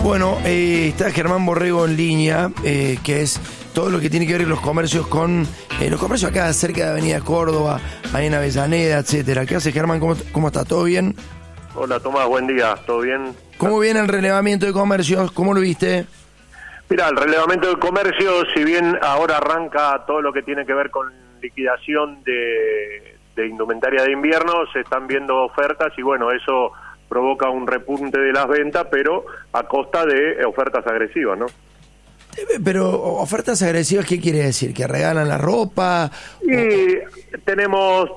Bueno, está Germán Borrego en línea, que es todo lo que tiene que ver con los comercios los comercios acá cerca de Avenida Córdoba, ahí en Avellaneda, etcétera. ¿Qué hace, Germán? ¿Cómo está? ¿Todo bien? Hola Tomás, buen día, ¿todo bien? ¿Cómo viene el relevamiento de comercios? ¿Cómo lo viste? Mira, el relevamiento del comercio, si bien ahora arranca todo lo que tiene que ver con liquidación de indumentaria de invierno, se están viendo ofertas y bueno, eso provoca un repunte de las ventas, pero a costa de ofertas agresivas, ¿no? Pero ofertas agresivas, ¿qué quiere decir? ¿Que regalan la ropa? Y tenemos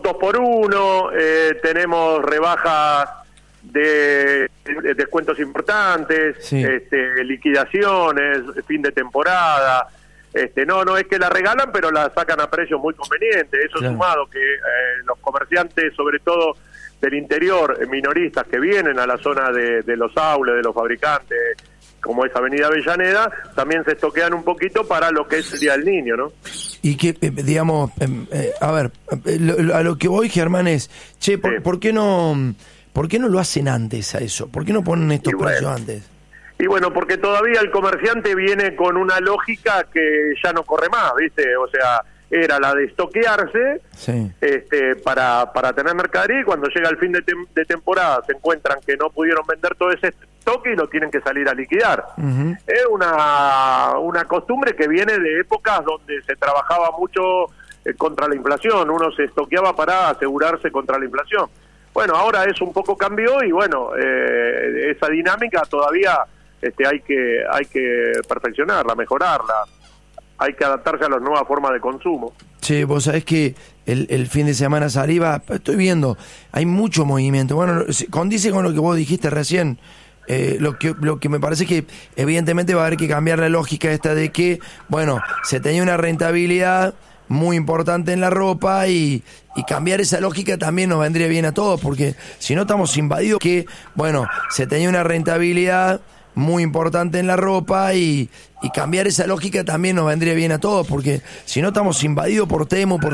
2x1, tenemos rebajas de descuentos importantes, sí. Liquidaciones, fin de temporada. No es que la regalan, pero la sacan a precios muy convenientes. Eso claro. Sumado que los comerciantes, sobre todo del interior, minoristas que vienen a la zona de los aules, de los fabricantes, como es Avenida Avellaneda, también se estoquean un poquito para lo que es el Día del Niño, ¿no? Y que, digamos, a ver, a lo que voy, Germán, es, che, ¿por qué no lo hacen antes a eso? ¿Por qué no ponen estos precios antes? Y bueno, porque todavía el comerciante viene con una lógica que ya no corre más, ¿viste? O sea, era la de estoquearse sí. Para tener mercadería, y cuando llega el fin de temporada se encuentran que no pudieron vender todo ese estoque y lo tienen que salir a liquidar. Uh-huh. Es una costumbre que viene de épocas donde se trabajaba mucho contra la inflación, uno se estoqueaba para asegurarse contra la inflación. Bueno, ahora eso un poco cambió y bueno, esa dinámica todavía hay que perfeccionarla, mejorarla. Hay que adaptarse a las nuevas formas de consumo. Che, vos sabés que el fin de semana salía, estoy viendo, hay mucho movimiento. Bueno, condice con lo que vos dijiste recién. Lo que me parece que evidentemente va a haber que cambiar la lógica esta de que, bueno, se tenía una rentabilidad muy importante en la ropa y cambiar esa lógica también nos vendría bien a todos, porque si no estamos invadidos que, bueno, se tenía una rentabilidad muy importante en la ropa y cambiar esa lógica también nos vendría bien a todos, porque si no estamos invadidos por Temu, por